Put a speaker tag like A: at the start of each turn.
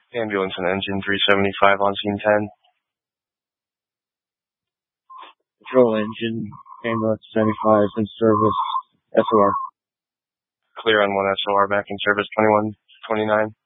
A: Ambulance and engine 375 on scene 10.
B: Patrol engine, ambulance 75 in service, SOR.
A: Clear on 1 SOR back in service 2129.